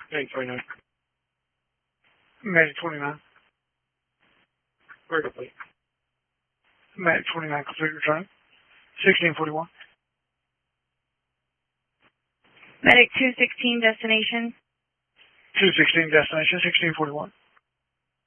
Medic 29. Medic 29. Where complete? Medic 29, complete return. 1641. Medic 216, destination. 216, destination, 1641.